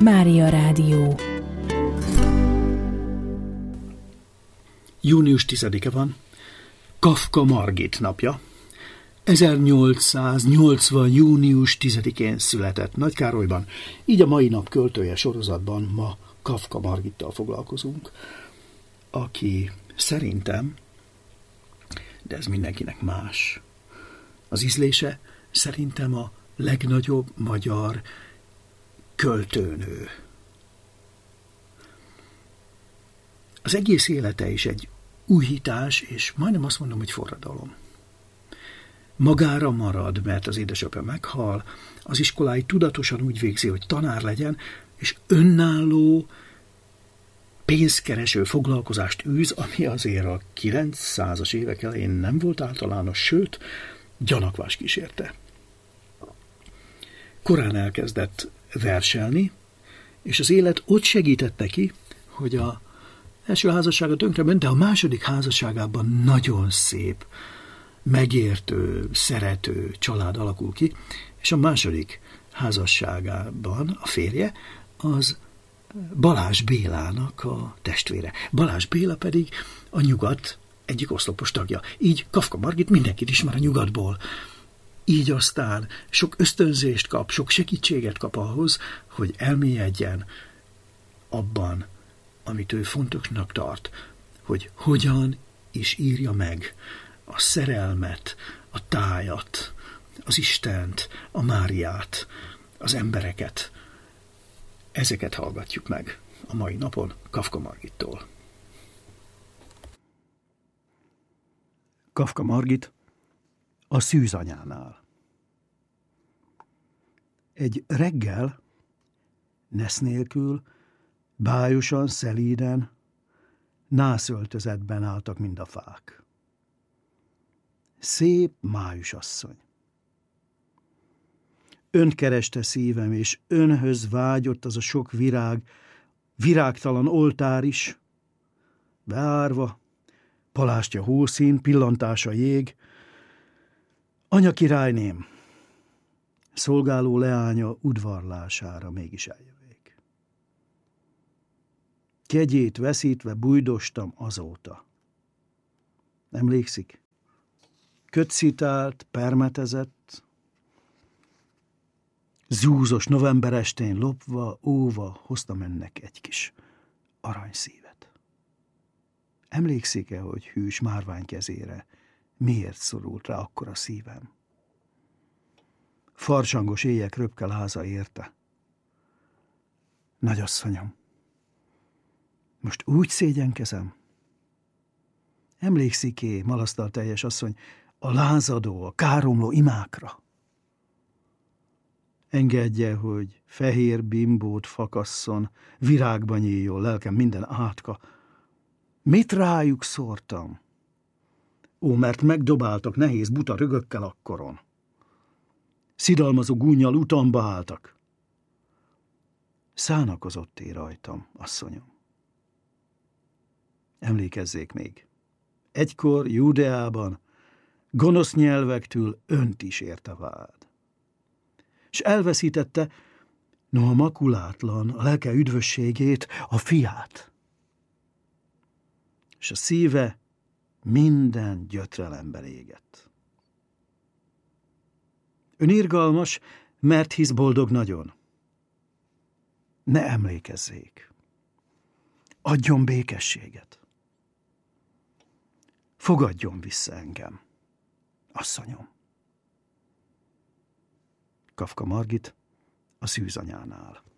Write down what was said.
Mária Rádió. Június 10-e van, Kafka Margit napja. 1880. június 10-én született Nagykárolyban, így a mai nap költője sorozatban ma Kafka Margittal foglalkozunk, aki szerintem, de ez mindenkinek más, az ízlése szerintem a legnagyobb magyar költőnő. Az egész élete is egy újítás, és majdnem azt mondom, hogy forradalom. Magára marad, mert az édesapja meghal, az iskolái tudatosan úgy végzi, hogy tanár legyen, és önálló, pénzkereső foglalkozást űz, ami azért a 900-as évek elején nem volt általános, sőt, gyanakvás kísérte. Korán elkezdett verselni, és az élet ott segített neki, hogy az első házassága tönkrement, de a második házasságában nagyon szép, megértő, szerető család alakul ki, és a második házasságában a férje az Balázs Bélának a testvére. Balázs Béla pedig a Nyugat egyik oszlopos tagja. Így Kafka Margit mindenkit ismer a Nyugatból. Így aztán sok ösztönzést kap, sok segítséget kap ahhoz, hogy elmélyedjen abban, amit ő fontosnak tart, hogy hogyan is írja meg a szerelmet, a tájat, az Istent, a Máriát, az embereket. Ezeket hallgatjuk meg a mai napon Kafka Margittól. Kafka Margit a szűzanyánál. Egy reggel, nesz nélkül, bájosan, szelíden, nászöltözetben álltak mind a fák. Szép májusasszony. Önt kereste szívem, és önhöz vágyott az a sok virág, virágtalan oltár is, beárva, palástja hószín, pillantása jég. Anya királyném, szolgáló leánya udvarlására mégis eljövék. Kegyét veszítve bújdostam azóta. Emlékszik? Kötcitált, permetezett, zúzos november estén lopva, óva hoztam önnek egy kis aranyszívet. Emlékszik-e, hogy hűs márvány kezére miért szorult rá akkor a szívem? Farsangos éjek röpke láza érte. Nagyasszonyom, most úgy szégyenkezem? Emlékszik-é, malasztalteljes asszony, a lázadó, a káromló imákra? Engedje, hogy fehér bimbót fakasszon, virágba nyíljon lelkem minden átka. Mit rájuk szórtam? Ó, mert megdobáltak nehéz buta rögökkel akkoron. Szidalmazó gúnnyal utamba álltak. Szánakozott rajtam, asszonyom. Emlékezzék még. Egykor Júdeában gonosz nyelvektől önt is ért a vád. És elveszítette, noha makulátlan, a lelke üdvösségét, a fiát. És a szíve minden gyötrelemben égett. Ön irgalmas, mert hisz boldog nagyon. Ne emlékezzék. Adjon békességet. Fogadjon vissza engem, asszonyom. Kafka Margit a szűzanyánál.